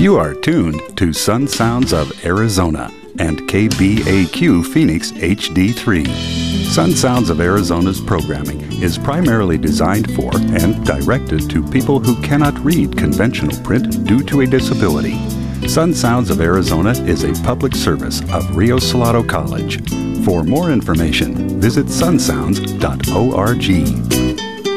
You are tuned to Sun Sounds of Arizona and KBAQ Phoenix HD3. Sun Sounds of Arizona's programming is primarily designed for and directed to people who cannot read conventional print due to a disability. Sun Sounds of Arizona is a public service of Rio Salado College. For more information, visit sunsounds.org.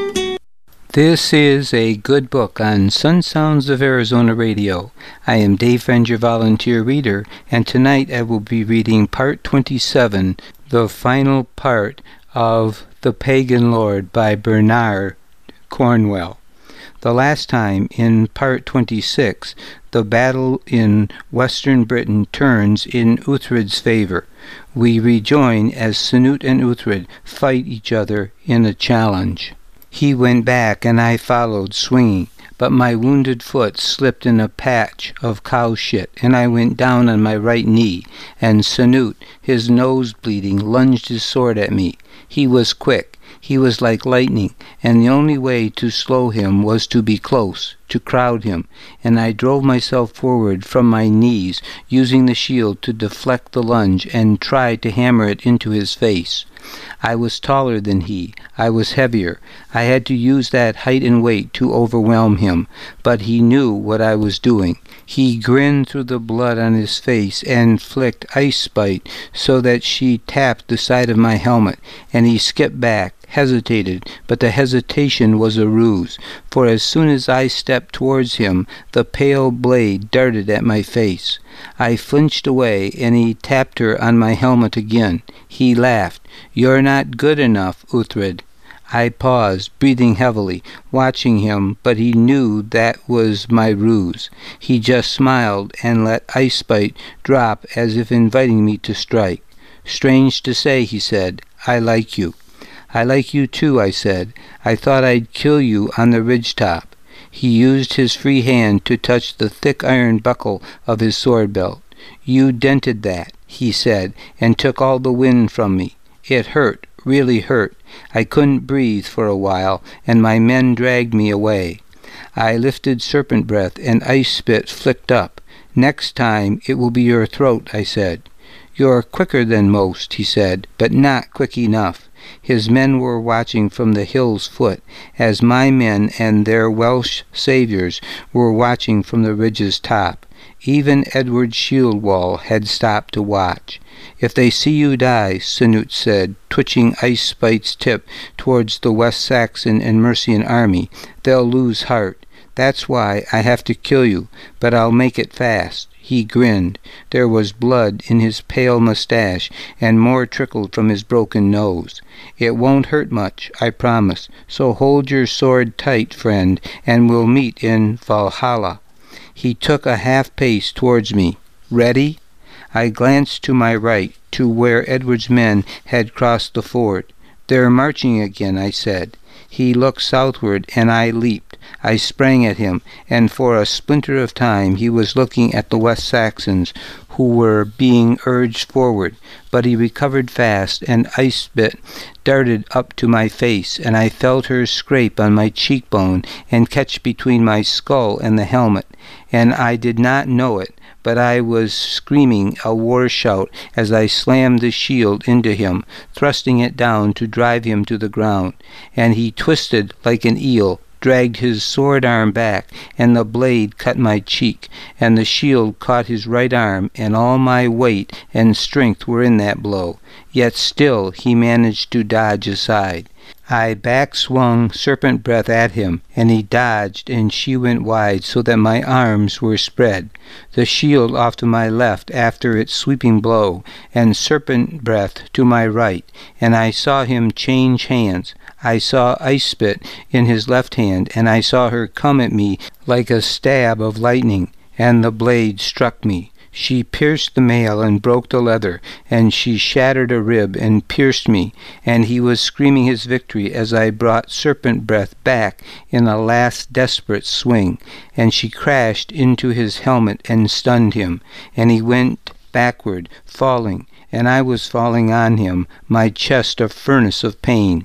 This is a good book on Sun Sounds of Arizona Radio. I am Dave Friend, your volunteer reader, and tonight I will be reading Part 27, the final part of The Pagan Lord by Bernard Cornwell. The last time, in Part 26, the battle in western Britain turns in Uhtred's favor. We rejoin as Canute and Uhtred fight each other in a challenge. He went back, and I followed, swinging, but my wounded foot slipped in a patch of cow shit, and I went down on my right knee, and Canute, his nose bleeding, lunged his sword at me. He was quick. He was like lightning, and the only way to slow him was to be close, to crowd him, and I drove myself forward from my knees, using the shield to deflect the lunge and try to hammer it into his face. I was taller than he. I was heavier. I had to use that height and weight to overwhelm him, but he knew what I was doing. He grinned through the blood on his face and flicked Ice Spite so that she tapped the side of my helmet, and he skipped back, hesitated, but the hesitation was a ruse, for as soon as I stepped towards him, the pale blade darted at my face. I flinched away, and he tapped her on my helmet again. He laughed. "You're not good enough, Uhtred." I paused, breathing heavily, watching him, but he knew that was my ruse. He just smiled and let Ice Spite drop as if inviting me to strike. "Strange to say," he said, "I like you." "I like you too," I said. "I thought I'd kill you on the ridge-top." He used his free hand to touch the thick iron buckle of his sword belt. "You dented that," he said, and took all the wind from me. It hurt, really hurt. I couldn't breathe for a while, and my men dragged me away. I lifted Serpent Breath, and Ice Spit flicked up. "Next time it will be your throat," I said. "You're quicker than most," he said, "but not quick enough." His men were watching from the hill's foot, as my men and their Welsh saviors were watching from the ridge's top. Even Edward's shield wall had stopped to watch. "If they see you die," Canute said, twitching Ice Spite's tip towards the West Saxon and Mercian army, "they'll lose heart. That's why I have to kill you, but I'll make it fast." He grinned. There was blood in his pale mustache, and more trickled from his broken nose. "It won't hurt much, I promise, so hold your sword tight, friend, and we'll meet in Valhalla." He took a half-pace towards me. "Ready?" I glanced to my right, to where Edward's men had crossed the ford. "They're marching again," I said. He looked southward, and I leaped. I sprang at him, and for a splinter of time he was looking at the West Saxons, who were being urged forward, but he recovered fast, and Ice Spit darted up to my face, and I felt her scrape on my cheekbone and catch between my skull and the helmet, and I did not know it, but I was screaming a war shout as I slammed the shield into him, thrusting it down to drive him to the ground, and he twisted like an eel, dragged his sword arm back, and the blade cut my cheek, and the shield caught his right arm, and all my weight and strength were in that blow. Yet still he managed to dodge aside. I back-swung Serpent Breath at him, and he dodged, and she went wide so that my arms were spread. The shield off to my left after its sweeping blow, and Serpent Breath to my right, and I saw him change hands. I saw Ice Spit in his left hand, and I saw her come at me like a stab of lightning, and the blade struck me. She pierced the mail and broke the leather, and she shattered a rib and pierced me, and he was screaming his victory as I brought Serpent Breath back in a last desperate swing, and she crashed into his helmet and stunned him, and he went backward, falling, and I was falling on him, my chest a furnace of pain.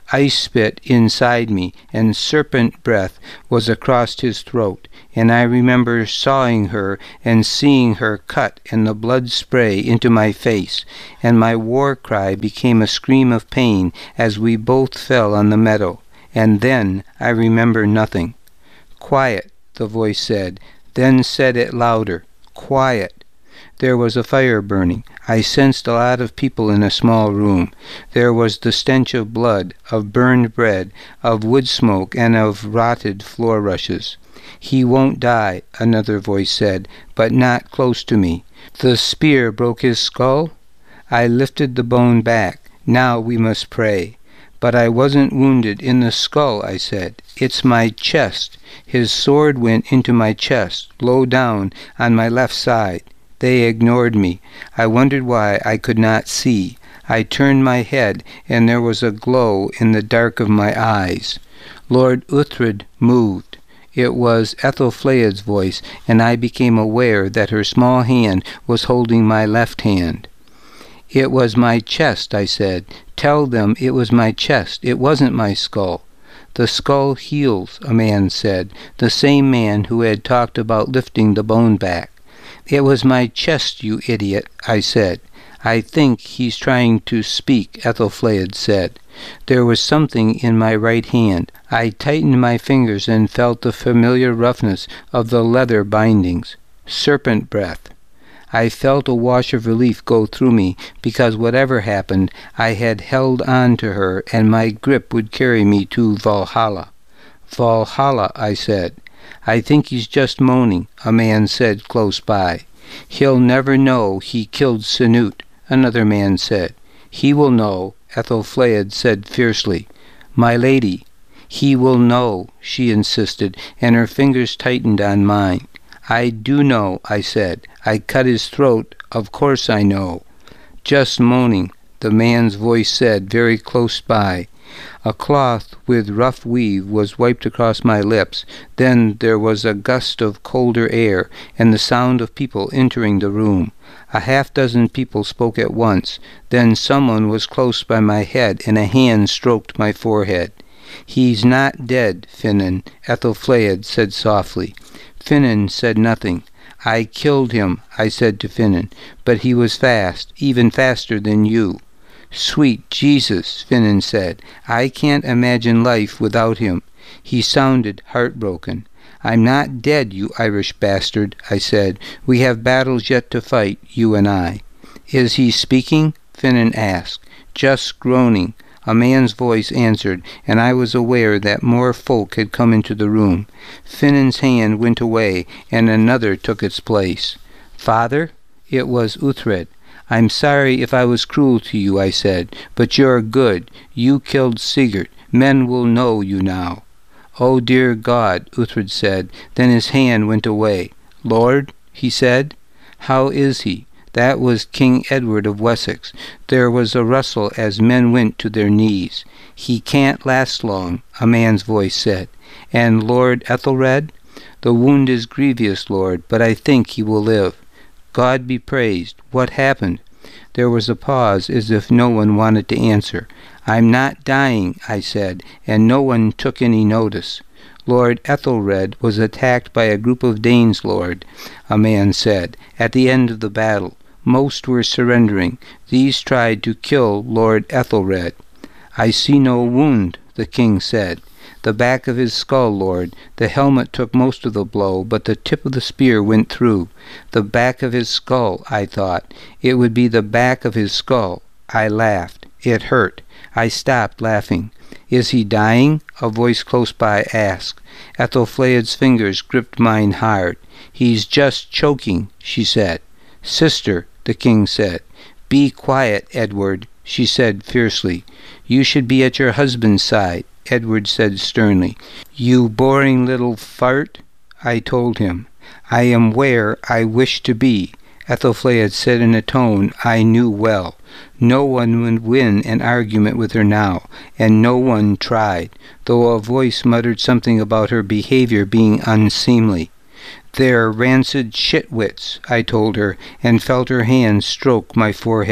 ice spit inside me, and serpent breath was across his throat, and I remember sawing her and seeing her cut and the blood spray into my face, and my war cry became a scream of pain as we both fell on the meadow, and then I remember nothing. "Quiet," the voice said, then said it louder, "Quiet." There was a fire burning. I sensed a lot of people in a small room. There was the stench of blood, of burned bread, of wood smoke, and of rotted floor rushes. "He won't die," another voice said, but not close to me. "The spear broke his skull?" I lifted the bone back. "Now we must pray." "But I wasn't wounded in the skull," I said. "It's my chest." His sword went into my chest, low down on my left side. They ignored me. I wondered why I could not see. I turned my head, and there was a glow in the dark of my eyes. Lord Uhtred moved. It was Ethelflaed's voice, and I became aware that her small hand was holding my left hand. "It was my chest," I said. "Tell them it was my chest. It wasn't my skull." "The skull heals," a man said, the same man who had talked about lifting the bone back. "It was my chest, you idiot," I said. "I think he's trying to speak," Ethelflaed said. There was something in my right hand. I tightened my fingers and felt the familiar roughness of the leather bindings. Serpent breath. I felt a wash of relief go through me, because whatever happened, I had held on to her, and my grip would carry me to Valhalla. "Valhalla," I said. "I think he's just moaning," a man said close by. "He'll never know he killed Canute," another man said. "He will know," Ethelflaed said fiercely. "My lady." "He will know," she insisted, and her fingers tightened on mine. "I do know," I said. "I cut his throat. Of course I know." "Just moaning," the man's voice said very close by. A cloth with rough weave was wiped across my lips. Then there was a gust of colder air, and the sound of people entering the room. A half-dozen people spoke at once. Then someone was close by my head, and a hand stroked my forehead. "He's not dead, Finan," Ethelflaed said softly. Finan said nothing. "I killed him," I said to Finan, "but he was fast, even faster than you." "Sweet Jesus," Finan said, "I can't imagine life without him." He sounded heartbroken. "I'm not dead, you Irish bastard," I said. "We have battles yet to fight, you and I." "Is he speaking?" Finan asked. "Just groaning," a man's voice answered, and I was aware that more folk had come into the room. Finan's hand went away, and another took its place. "Father?" It was Uhtred. "I'm sorry if I was cruel to you," I said, "but you're good. You killed Sigurd. Men will know you now." "Oh, dear God," Uhtred said. Then his hand went away. "Lord?" he said. "How is he?" That was King Edward of Wessex. There was a rustle as men went to their knees. "He can't last long," a man's voice said. "And Lord Ethelred?" "The wound is grievous, Lord, but I think he will live." "God be praised. What happened?" There was a pause, as if no one wanted to answer. "I'm not dying," I said, and no one took any notice. "Lord Ethelred was attacked by a group of Danes, Lord," a man said, "at the end of the battle. Most were surrendering. These tried to kill Lord Ethelred." "I see no wound," the king said. "The back of his skull, Lord. The helmet took most of the blow, but the tip of the spear went through." The back of his skull, I thought. It would be the back of his skull. I laughed. It hurt. I stopped laughing. "Is he dying?" a voice close by asked. Ethelflaed's fingers gripped mine hard. "He's just choking," she said. "Sister," the king said. "Be quiet, Edward," she said fiercely. "You should be at your husband's side," Edward said sternly. "You boring little fart," I told him. "I am where I wish to be," Ethelflaed said in a tone I knew well. No one would win an argument with her now, and no one tried, though a voice muttered something about her behavior being unseemly. "They're rancid shitwits," I told her, and felt her hand stroke my forehead.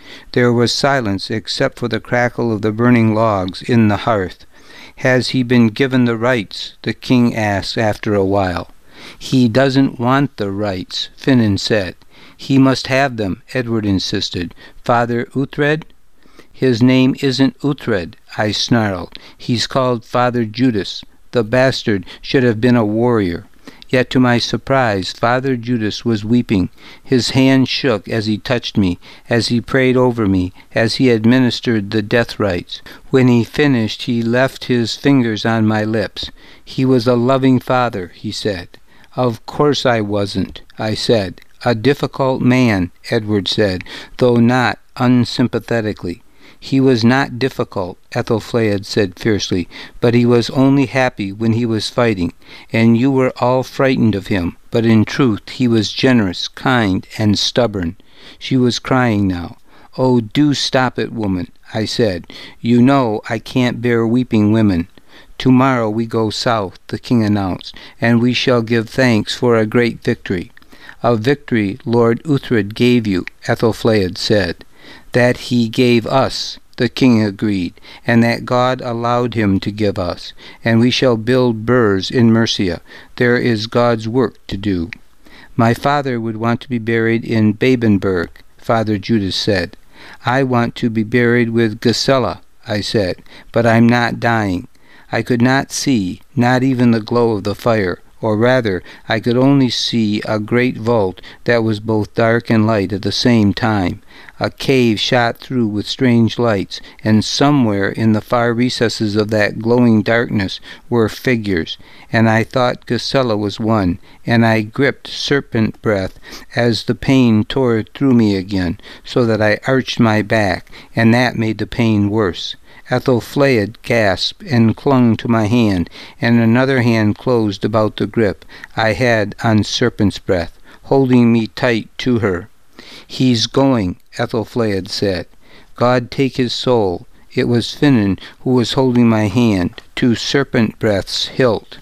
There was silence except for the crackle of the burning logs in the hearth. "Has he been given the rights?" the king asked after a while. "He doesn't want the rights," Finan said. "He must have them," Edward insisted. "Father Uhtred?" "His name isn't Uhtred," I snarled. "He's called Father Judas. The bastard should have been a warrior." Yet to my surprise, Father Judas was weeping. His hand shook as he touched me, as he prayed over me, as he administered the death rites. When he finished, he left his fingers on my lips. "He was a loving father," he said. "Of course I wasn't," I said. "A difficult man," Edward said, though not unsympathetically. "He was not difficult," Ethelflaed said fiercely, "but he was only happy when he was fighting, and you were all frightened of him, but in truth he was generous, kind, and stubborn." She was crying now. "Oh, do stop it, woman," I said. "You know I can't bear weeping women." "Tomorrow we go south," the king announced, "and we shall give thanks for a great victory." "A victory Lord Uhtred gave you," Ethelflaed said. "That he gave us," the king agreed, "and that God allowed him to give us. And we shall build burhs in Mercia. There is God's work to do." "My father would want to be buried in Babenberg," Father Judas said. "I want to be buried with Gisela," I said, "but I'm not dying." I could not see, not even the glow of the fire, or rather, I could only see a great vault that was both dark and light at the same time. A cave shot through with strange lights, and somewhere in the far recesses of that glowing darkness were figures, and I thought Gisela was one, and I gripped serpent breath as the pain tore through me again, so that I arched my back, and that made the pain worse. Ethelflaed gasped and clung to my hand, and another hand closed about the grip I had on serpent's breath, holding me tight to her. "He's going," Ethelflaed said. "God take his soul." It was Finan who was holding my hand to serpent breath's hilt.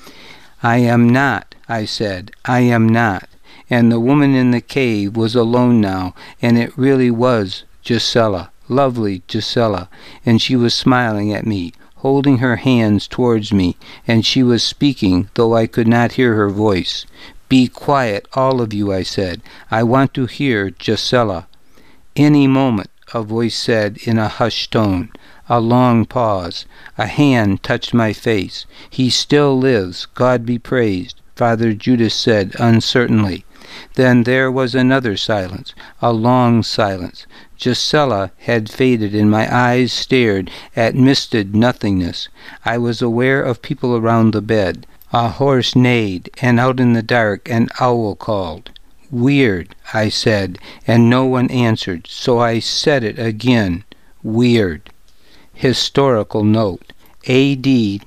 "I am not," I said. "I am not." And the woman in the cave was alone now, and it really was Gisela. Lovely Gisela, and she was smiling at me, holding her hands towards me, and she was speaking, though I could not hear her voice. "Be quiet, all of you," I said. "I want to hear Gisela." "Any moment," a voice said in a hushed tone. A long pause. A hand touched my face. "He still lives, God be praised," Father Judas said uncertainly. Then there was another silence, a long silence. Gisela had faded, and my eyes stared at misted nothingness. I was aware of people around the bed. A horse neighed, and out in the dark an owl called. "Weird," I said, and no one answered, so I said it again. Weird. Historical note. A.D.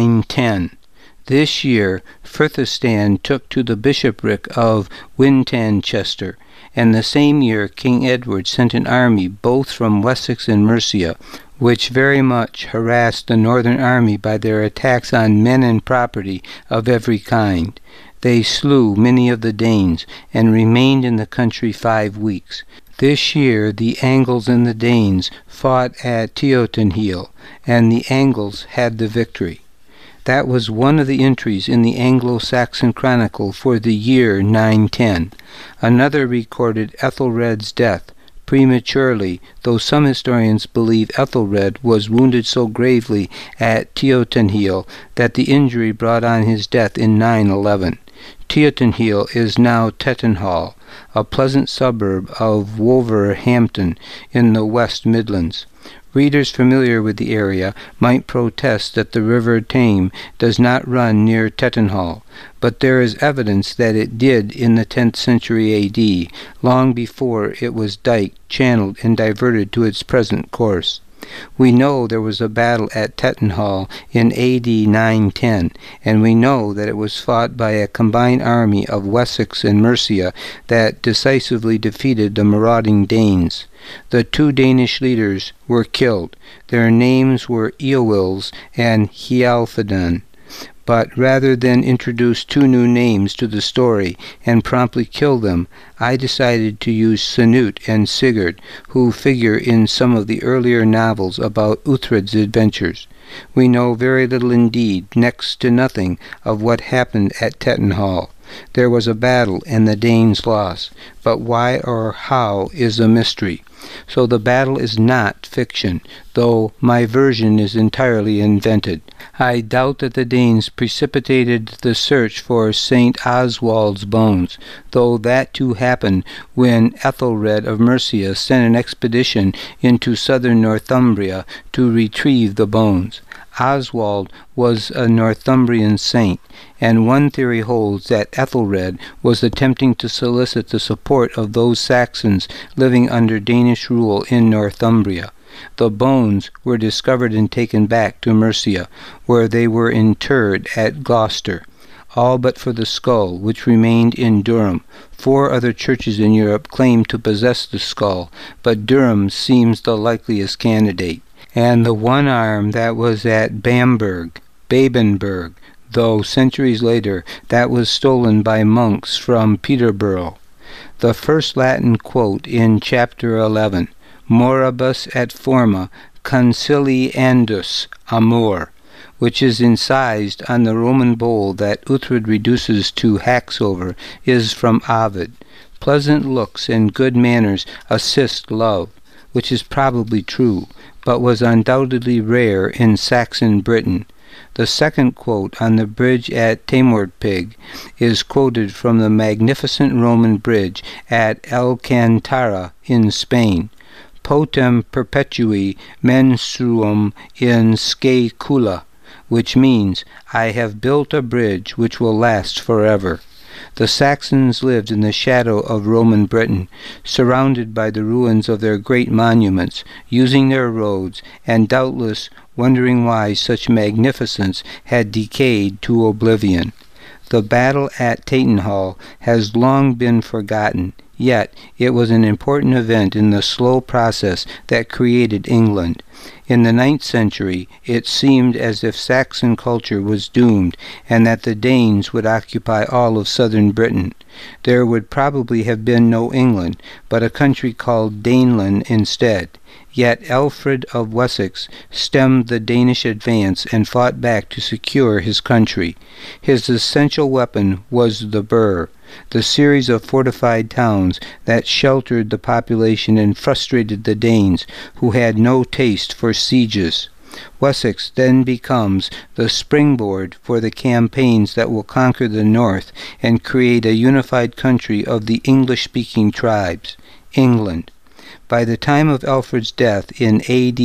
910. This year, Ferthestan took to the bishopric of Wintanchester, and the same year King Edward sent an army both from Wessex and Mercia, which very much harassed the northern army by their attacks on men and property of every kind. They slew many of the Danes, and remained in the country 5 weeks. This year the Angles and the Danes fought at Teotihuacan, and the Angles had the victory. That was one of the entries in the Anglo-Saxon Chronicle for the year 910. Another recorded Ethelred's death, prematurely, though some historians believe Ethelred was wounded so gravely at Teotihuacan that the injury brought on his death in 911. Teotihuacan is now Tettenhall, a pleasant suburb of Wolverhampton in the West Midlands. Readers familiar with the area might protest that the River Tame does not run near Tettenhall, but there is evidence that it did in the 10th century A.D., long before it was diked, channeled, and diverted to its present course. We know there was a battle at Tettenhall in A.D. 910, and we know that it was fought by a combined army of Wessex and Mercia that decisively defeated the marauding Danes. The 2 Danish leaders were killed. Their names were Eowils and Healfdene. But rather than introduce two new names to the story and promptly kill them, I decided to use Canute and Sigurd, who figure in some of the earlier novels about Uhtred's adventures. We know very little indeed, next to nothing, of what happened at Tettenhall. There was a battle and the Danes lost, but why or how is a mystery. So the battle is not fiction, though my version is entirely invented. I doubt that the Danes precipitated the search for St. Oswald's bones, though that too happened when Ethelred of Mercia sent an expedition into southern Northumbria to retrieve the bones. Oswald was a Northumbrian saint, and one theory holds that Ethelred was attempting to solicit the support of those Saxons living under Danish rule in Northumbria. The bones were discovered and taken back to Mercia, where they were interred at Gloucester, all but for the skull, which remained in Durham. 4 other churches in Europe claimed to possess the skull, but Durham seems the likeliest candidate. And the one arm that was at Babenberg, though centuries later that was stolen by monks from Peterborough. The first Latin quote in chapter 11, Moribus et forma conciliandus amor, which is incised on the Roman bowl that Uhtred reduces to hacks over, is from Ovid. Pleasant looks and good manners assist love, which is probably true, but was undoubtedly rare in Saxon Britain. The second quote on the bridge at Tamorpig is quoted from the magnificent Roman bridge at Alcantara in Spain. Potem perpetui menstruum in Scecula, which means, I have built a bridge which will last forever. The Saxons lived in the shadow of Roman Britain, surrounded by the ruins of their great monuments, using their roads, and doubtless wondering why such magnificence had decayed to oblivion. The battle at Tettenhall has long been forgotten, yet it was an important event in the slow process that created England. In the 9th century, it seemed as if Saxon culture was doomed, and that the Danes would occupy all of southern Britain. There would probably have been no England, but a country called Daneland instead. Yet Alfred of Wessex stemmed the Danish advance and fought back to secure his country. His essential weapon was the burh, the series of fortified towns that sheltered the population and frustrated the Danes, who had no taste for sieges. Wessex then becomes the springboard for the campaigns that will conquer the north and create a unified country of the English-speaking tribes, England. By the time of Alfred's death in AD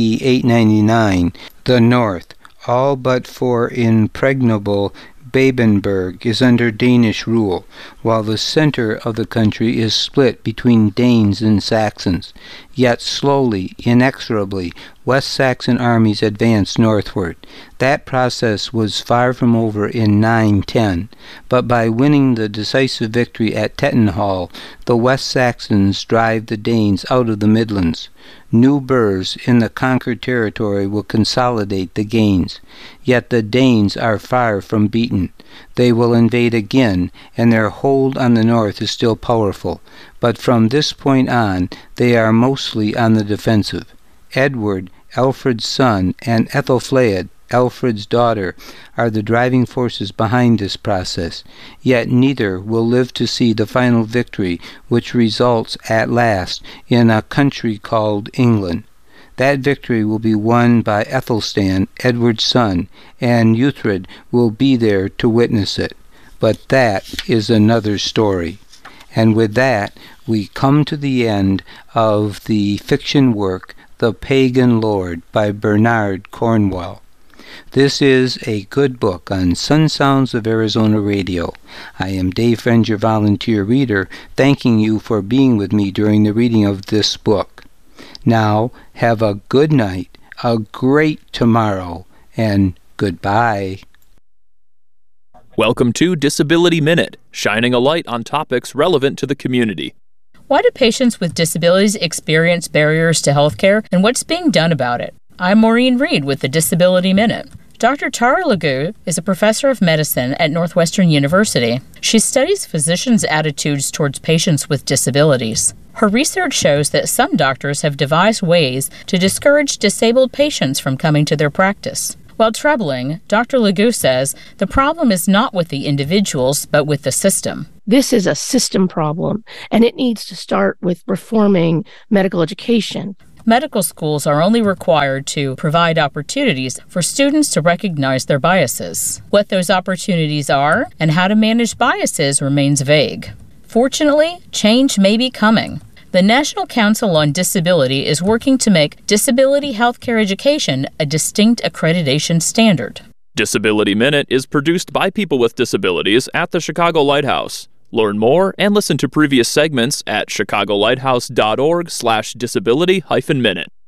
899, the north, all but for impregnable Babenberg, is under Danish rule, while the center of the country is split between Danes and Saxons. Yet slowly, inexorably, West Saxon armies advanced northward. That process was far from over in 910, but by winning the decisive victory at Tettenhall, the West Saxons drive the Danes out of the Midlands. New burhs in the conquered territory will consolidate the gains. Yet the Danes are far from beaten. They will invade again, and their hold on the north is still powerful. But from this point on, they are mostly on the defensive. Edward, Alfred's son, and Ethelflaed, Alfred's daughter, are the driving forces behind this process. Yet neither will live to see the final victory, which results at last in a country called England. That victory will be won by Aethelstan, Edward's son, and Uhtred will be there to witness it. But that is another story. And with that, we come to the end of the fiction work, The Pagan Lord by Bernard Cornwell. This is a good book on Sun Sounds of Arizona Radio. I am Dave Friend, your volunteer reader, thanking you for being with me during the reading of this book. Now, have a good night, a great tomorrow, and goodbye. Welcome to Disability Minute, shining a light on topics relevant to the community. Why do patients with disabilities experience barriers to health care, and what's being done about it? I'm Maureen Reed with the Disability Minute. Dr. Tara Legoo is a professor of medicine at Northwestern University. She studies physicians' attitudes towards patients with disabilities. Her research shows that some doctors have devised ways to discourage disabled patients from coming to their practice. While troubling, Dr. Legoo says the problem is not with the individuals, but with the system. This is a system problem, and it needs to start with reforming medical education. Medical schools are only required to provide opportunities for students to recognize their biases. What those opportunities are and how to manage biases remains vague. Fortunately, change may be coming. The National Council on Disability is working to make disability healthcare education a distinct accreditation standard. Disability Minute is produced by people with disabilities at the Chicago Lighthouse. Learn more and listen to previous segments at chicagolighthouse.org/disability-minute.